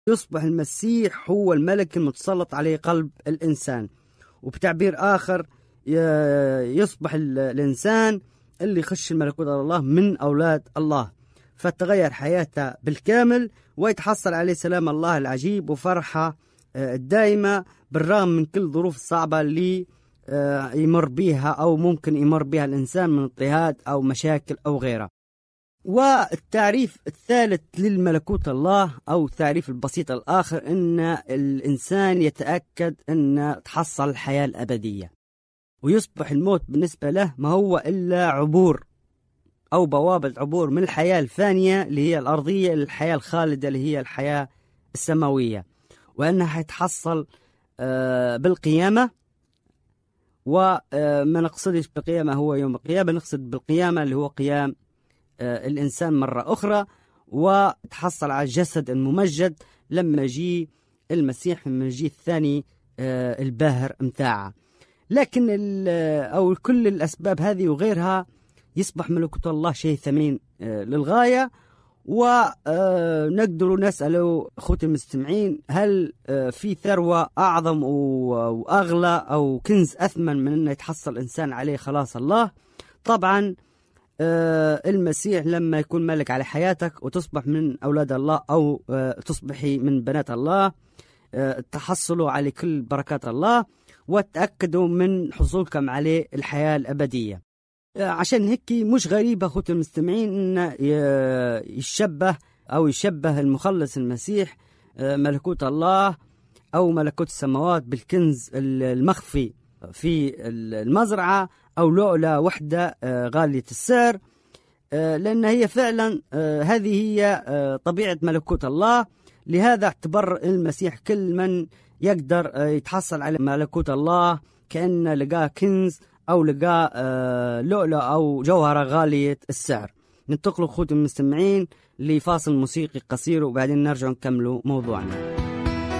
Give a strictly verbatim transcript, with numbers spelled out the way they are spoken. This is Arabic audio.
يصبح المسيح هو الملك المتسلط عليه قلب الإنسان، وبتعبير آخر يصبح الإنسان اللي يخش الملكوت الله من أولاد الله، فتغير حياته بالكامل ويتحصل عليه سلام الله العجيب وفرحة الدائمة بالرغم من كل الظروف الصعبة اللي يمر بها أو ممكن يمر بها الإنسان من اضطهاد أو مشاكل أو غيرها. والتعريف الثالث للملكوت الله أو التعريف البسيط الآخر أن الإنسان يتأكد أن تحصل الحياة الأبدية، ويصبح الموت بالنسبة له ما هو إلا عبور أو بوابة عبور من الحياة الفانية اللي هي الأرضية للحياة الخالدة اللي هي الحياة السماوية، وأنها حيتحصل بالقيامة. وما نقصدش بالقيامة هو يوم القيامة، نقصد بالقيامة اللي هو قيام الإنسان مرة أخرى، وتحصل على الجسد الممجد لما جي المسيح من الجيل الثاني الباهر متاعه. لكن أو كل الأسباب هذه وغيرها يصبح ملكوت الله شيء ثمين للغاية. ونقدر نسأل أخوتي المستمعين، هل في ثروة أعظم وأغلى أو كنز أثمن من أن يتحصل إنسان عليه خلاص الله؟ طبعا المسيح لما يكون ملك على حياتك وتصبح من أولاد الله أو تصبحي من بنات الله، تحصلوا على كل بركات الله وتأكدوا من حصولكم عليه الحياة الأبدية. عشان هيك مش غريبة أخوتي المستمعين أن يشبه أو يشبه المخلص المسيح ملكوت الله أو ملكوت السماوات بالكنز المخفي في المزرعة أو لؤلؤة وحدة غالية السعر، لأن هي فعلا هذه هي طبيعة ملكوت الله. لهذا اعتبر المسيح كل من يقدر يتحصل على ملكوت الله كأن لقاه كنز أو لقاه لؤلؤة أو جوهرة غالية السعر. ننتقل أخوتي المستمعين لفاصل موسيقي قصير وبعدين نرجع نكمل موضوعنا.